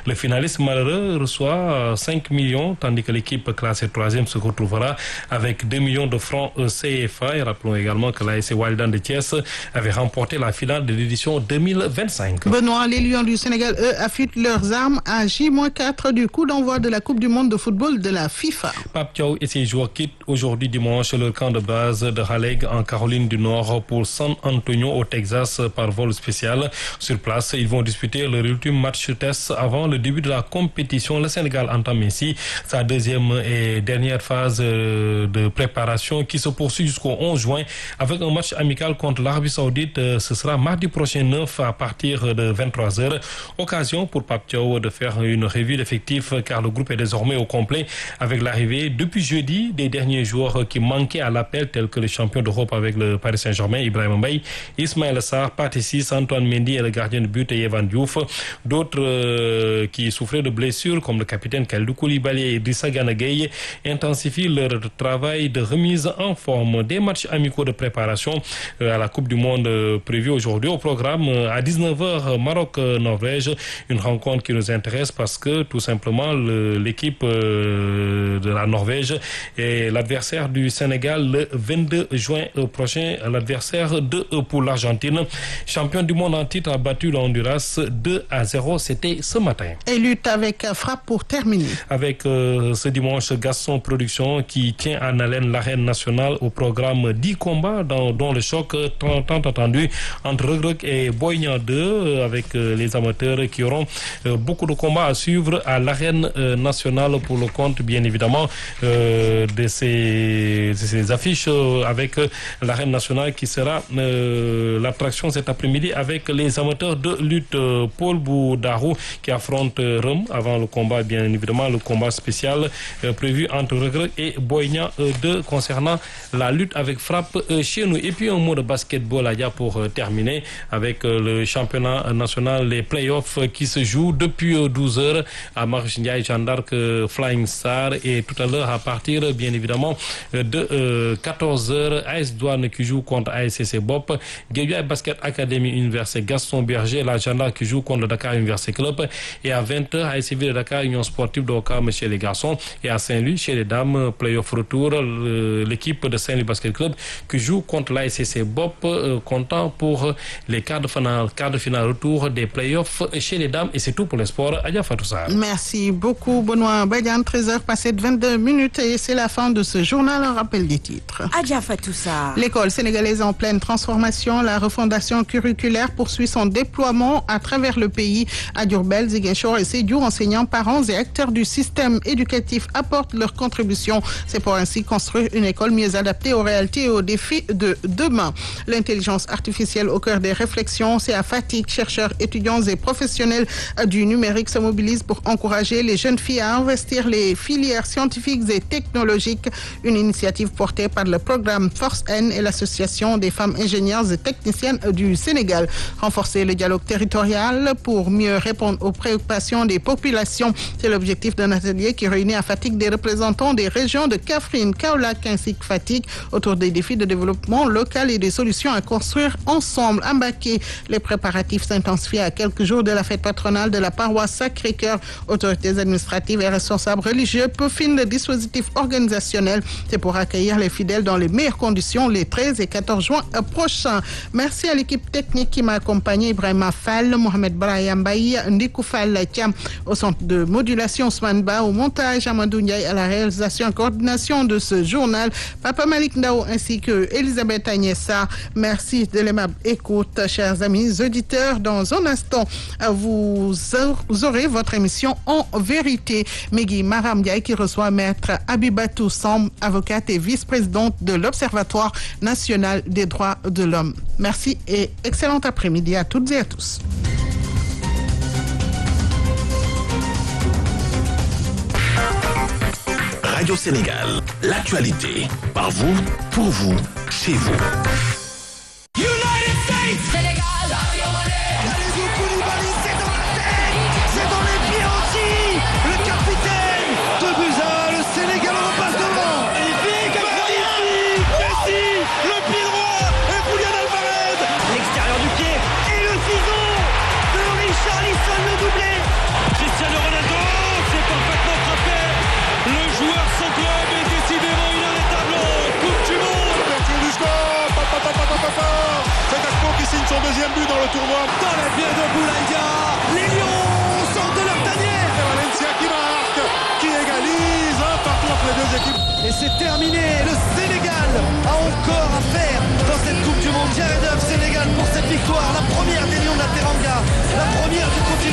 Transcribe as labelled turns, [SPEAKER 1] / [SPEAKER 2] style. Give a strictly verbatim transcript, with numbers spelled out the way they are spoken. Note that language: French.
[SPEAKER 1] Le finaliste malheureux reçoit cinq millions, tandis que l'équipe classée troisième se retrouvera avec deux millions de francs C F A. Et rappelons également que l'A S C Waldan de Thiès avait remporté la finale de l'édition deux mille vingt-cinq.
[SPEAKER 2] Benoît, les Lions du Sénégal, eux, affûtent leurs armes à J quatre du coup d'envoi de la Coupe du Monde de football de la FIFA.
[SPEAKER 1] Pape Thiaw et ses joueurs quittent aujourd'hui dimanche le camp de base de Raleigh en Caroline du Nord pour San Antonio au Texas par vol spécial. Sur place, ils vont disputer leur ultime match test avant le début de la compétition. Le Sénégal entame ainsi sa deuxième et dernière phase de préparation qui se poursuit jusqu'au onze juin avec un match amical contre l'Arabie Saoudite. Ce sera mardi prochain neuf à partir de vingt-trois heures. Occasion pour Pape Thiaw de faire une revue d'effectifs car le groupe est désormais au complet avec l'arrivée depuis jeudi des derniers joueurs qui manquaient à l'appel tels que le champion d'Europe avec le Paris Saint-Germain, Ibrahima Mbaye, Ismaël Sarr, Pathé Ciss, Antoine Mendy et le gardien de but Yehvan Diouf. D'autres euh, qui souffraient de blessures comme le capitaine Kalidou Koulibaly et Idrissa Gana Gueye intensifient leur travail de remise en forme. Des matchs amicaux de préparation euh, à la Coupe du Monde euh, prévue aujourd'hui au programme euh, à dix-neuf heures Maroc-Norvège, une rencontre qui nous intéresse parce que tout simplement le, l'équipe euh, de la Norvège est l'adversaire du Sénégal le vingt-deux juin prochain, l'adversaire de pour l'Argentine. Champion du monde en titre a battu le Honduras deux à zéro, c'était ce matin.
[SPEAKER 2] Et lutte avec frappe pour terminer.
[SPEAKER 1] Avec euh, ce dimanche Gaston Production qui tient en haleine l'arène nationale au programme dix combats dans, dont le choc tant, tant attendu entre Reug Reug et Boy Niang deux euh, avec euh, les amateurs qui auront euh, beaucoup de combats à suivre à l'arène euh, nationale pour le compte bien évidemment euh, de, ces, de ces affiches euh, avec euh, l'arène nationale qui sera euh, l'attraction cet après-midi avec les amateurs de lutte. euh, Paul Boudarou qui affronte euh, Rome avant le combat bien évidemment le combat spécial euh, prévu entre Reug Reug et Boy Niang euh, deux concernant la lutte avec frappe euh, chez nous. Et puis un mot de basketball à pour euh, terminer avec euh, le championnat national, les playoffs euh, qui se jouent depuis euh, douze heures à Marius Ndiaye, Jeanne d'Arc, euh, Flying Star et tout à l'heure à partir bien évidemment euh, de euh, quatorze heures A S Douane qui joue contre A S C C Bop, Guédiawaye Basket Academy Université Gaston Berger, la Jeanne d'Arc qui joue contre le Dakar Université Club et à vingt heures A S C V de Dakar Union Sportive de Ouakam chez les garçons et à Saint-Louis chez les dames playoff retour euh, l'équipe de Saint-Louis Basket Club qui joue contre l'A S C C Bop euh, comptant pour les quarts de finale, quarts de finale retour des playoffs chez les dames et c'est tout pour les sports. Adja Fatou Sarr.
[SPEAKER 2] Merci beaucoup Benoît Badiane, treize heures passées de vingt-deux minutes et c'est la fin de ce journal. Un rappel des titres.
[SPEAKER 3] Adja Fatou Sarr.
[SPEAKER 2] L'école sénégalaise en pleine transformation, la refondation curriculaire poursuit son déploiement à travers le pays. À Diourbel, Ziguinchor et Sédhiou, enseignants, parents et acteurs du système éducatif apportent leur contribution. C'est pour ainsi construire une école mieux adaptée aux réalités et aux défis de demain. L'intelligence artificielle au cœur des réflexions, c'est à Fatick, chercheurs, étudiants et professionnels du numérique se mobilisent pour encourager les jeunes filles à investir les filières scientifiques et technologiques. Une initiative portée par le programme Force N et l'association des femmes ingénieures et techniciennes du Sénégal. Renforcer le dialogue territorial pour mieux répondre aux préoccupations des populations. C'est l'objectif d'un atelier qui réunit à Fatick des représentants des régions de Kaffrine, Kaolack ainsi que Fatick autour des défis de développement local et des solutions à construire ensemble. À Mbacké, les préparatifs s'intensifient à quelques jours de la fête patronale de la paroisse Sacré-Cœur. Autorités administratives et responsables religieux peaufinent le dispositif organisationnel. C'est pour accueillir les fidèles dans les meilleures conditions les treize et quatorze juin prochains. Merci à l'équipe technique qui m'a accompagné, Ibrahima Fall, Mohamed Brahim Baye, Ndikou Fall Thiam au centre de modulation, Ousmane Ba au montage, Amadou Ndiaye à la réalisation et coordination de ce journal, Papa Malik Ndao ainsi que Elisabeth Agnessa. Merci de l'aimable écoute, chers amis auditeurs. Dans un instant, vous aurez votre émission En Vérité. Megui Maram Ndiaye qui reçoit Maître Abibatou Samb, avocate et vice-présidente de l'Observatoire national des droits de l'homme. Merci et excellent après-midi à toutes et à tous.
[SPEAKER 4] Radio Sénégal, l'actualité, par vous, pour vous, chez vous.
[SPEAKER 5] United States Sénégal, Kalidou Koulibaly, c'est dans la tête, c'est dans les pieds aussi. Le capitaine, deux buts à un, le Sénégal repasse devant. Magnifique, magnifique. Messi, le pied droit, et Julian Alvarez, l'extérieur du pied, et le ciseau de Richarlison, le doublé. Cristiano
[SPEAKER 3] but dans le tournoi.
[SPEAKER 5] Dans les pieds de Boulaïda, les Lions